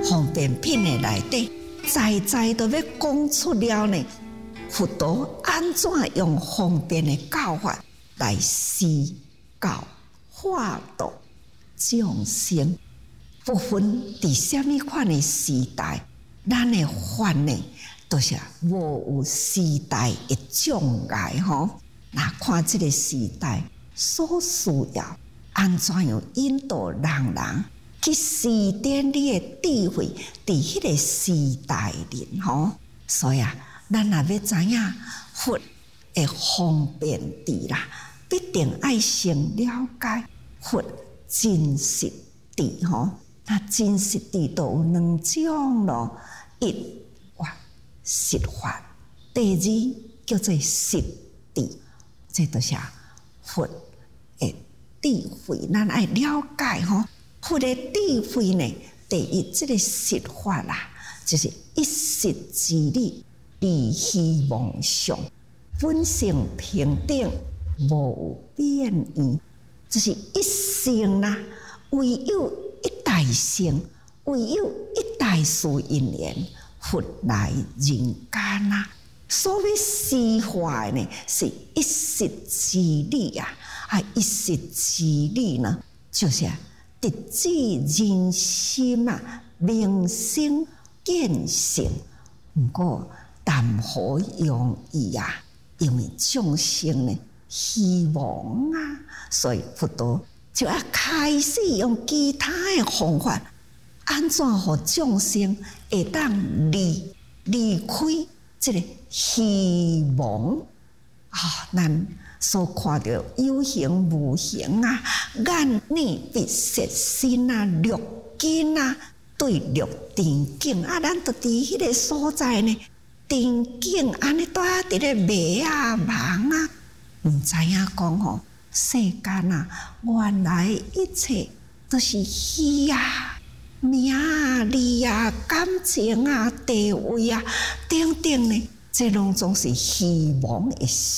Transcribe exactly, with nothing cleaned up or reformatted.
方便品的内底，在在都要讲出了呢。佛陀安怎用方便的教法来施教化度众生？不分伫什么款的时代，咱的法呢，都是无有时代的障碍吼。那看这个时代所需要，安怎样引导人人去施展你的智慧，伫迄个时代里吼。所以啊，咱若要知影佛的方便智啦，必定爱先了解佛真实智吼。那真实智都有两种咯，一哇实法，第二叫做实智，这都是佛的智慧，咱爱了解吼。佛的智慧呢，第一这个实法啦，就是一实之理，离虚妄想，本性平等，无变异，就是一性啦，唯有一大性，唯有一大事因缘，佛来人间啦。所谓实法呢，是一实之理啊！啊，一实之理呢，就是直指人心啊，明心见性。不过谈何容易啊？因为众生呢，希望啊，所以佛陀就要开始用其他的方法，安怎互众生会当离离开这个希望啊？咱所看到有形无形啊，眼耳鼻舌身啊，六根啊，对六den境啊，咱都伫迄个所在呢，den境安尼住伫咧迷啊茫啊，毋知影讲吼。世间啊，原来一切都是虚啊，名啊、利啊、感情啊、地位啊等等呢，这拢总是虚妄的